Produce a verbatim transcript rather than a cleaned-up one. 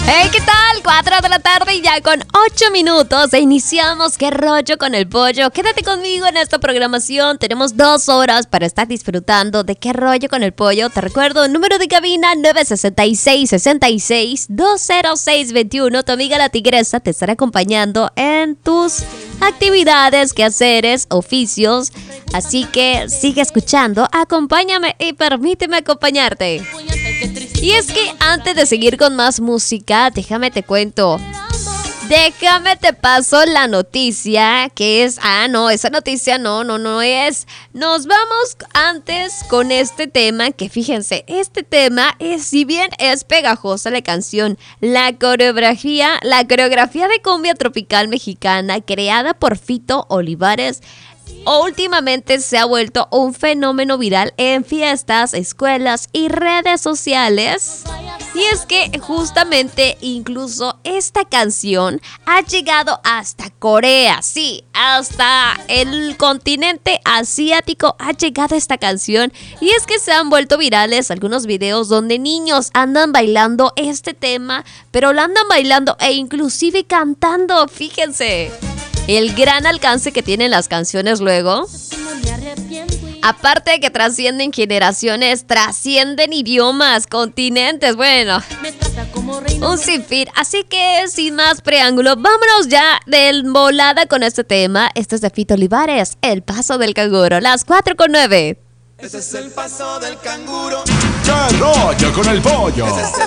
Hey, ¿qué tal? cuatro de la tarde y ya con ocho minutos e iniciamos ¿Qué rollo con el pollo? Quédate conmigo en esta programación. Tenemos dos horas para estar disfrutando de ¿Qué rollo con el pollo? Te recuerdo, número de cabina nueve seis seis, seis seis, dos cero seis dos uno. Tu amiga la tigresa te estará acompañando en tus actividades, quehaceres, oficios. Así que sigue escuchando, acompáñame y permíteme acompañarte. Y es que antes de seguir con más música, déjame te cuento. Déjame te paso la noticia que es... Ah, no, esa noticia no, no, no es. Nos vamos antes con este tema que fíjense, este tema es, si bien es pegajosa la canción, la coreografía, la coreografía de cumbia tropical mexicana creada por Fito Olivares, últimamente se ha vuelto un fenómeno viral en fiestas, escuelas y redes sociales. Y es que justamente incluso esta canción ha llegado hasta Corea, sí, hasta el continente asiático ha llegado esta canción. Y es que se han vuelto virales algunos videos donde niños andan bailando este tema, pero lo andan bailando e inclusive cantando, fíjense. El gran alcance que tienen las canciones luego, aparte de que trascienden generaciones, trascienden idiomas, continentes, bueno, un sinfín. Así que sin más preámbulo, vámonos ya de volada con este tema. Esto es de Fito Olivares, El Paso del Canguro, las cuatro con nueve. Ese es el paso del canguro. ¿Qué rollo con el pollo?